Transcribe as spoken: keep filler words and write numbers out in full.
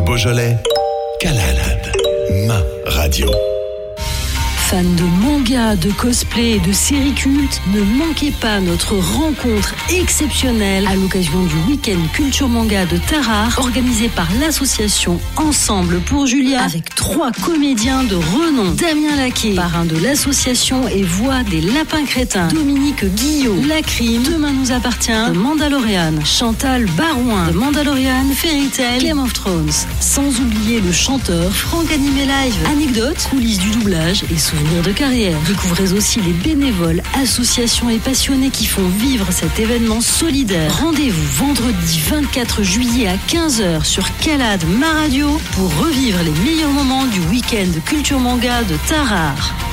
Beaujolais, Calalade, ma radio. Fans de manga, de cosplay et de séries cultes, ne manquez pas notre rencontre exceptionnelle à l'occasion du week-end culture manga de Tarare, organisé par l'association Ensemble pour Julia, avec trois comédiens de renom. Damien Laquet, parrain de l'association et voix des Lapins Crétins. Dominique Guillot, La Crime, Demain nous appartient, de Mandalorian. Chantal Barouin, de Mandalorian, Fairy Tail, Game of Thrones. Sans oublier le chanteur Franck Animé Live. Anecdotes, coulisses du doublage et souvenirs de carrière. Découvrez aussi les bénévoles, associations et passionnés qui font vivre cet événement solidaire. Rendez-vous vendredi vingt-quatre juillet à quinze heures sur Calade Ma Radio pour revivre les meilleurs moments du week-end culture manga de Tarare.